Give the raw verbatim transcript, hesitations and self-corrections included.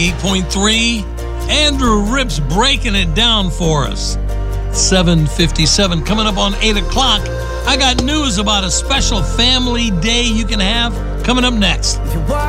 eight point three. Andrew Rips breaking it down for us. seven fifty-seven. Coming up on eight o'clock, I got news about a special family day you can have coming up next.